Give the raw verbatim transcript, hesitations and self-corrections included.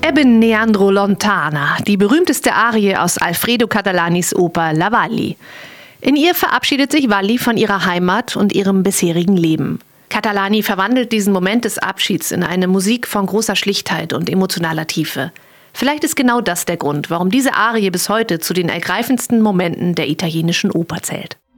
Ebben Neandro Lontana, die berühmteste Arie aus Alfredo Catalanis Oper La Wally. In ihr verabschiedet sich Wally von ihrer Heimat und ihrem bisherigen Leben. Catalani verwandelt diesen Moment des Abschieds in eine Musik von großer Schlichtheit und emotionaler Tiefe. Vielleicht ist genau das der Grund, warum diese Arie bis heute zu den ergreifendsten Momenten der italienischen Oper zählt.